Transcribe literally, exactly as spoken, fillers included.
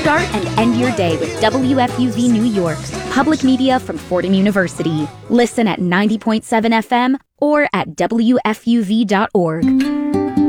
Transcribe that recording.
Start and end your day with W F U V New York's public media from Fordham University. Listen at ninety point seven F M or at W F U V dot org.